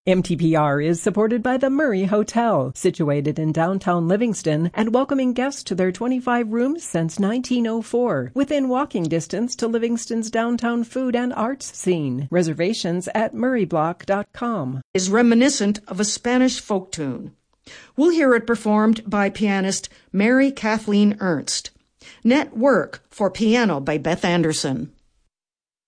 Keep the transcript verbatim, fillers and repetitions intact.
M T P R is supported by the Murray Hotel, situated in downtown Livingston and welcoming guests to their twenty-five rooms since nineteen oh four, within walking distance to Livingston's downtown food and arts scene. Reservations at murray block dot com. Is reminiscent of a Spanish folk tune. We'll hear it performed by pianist Mary Kathleen Ernst. Network for piano by Beth Anderson.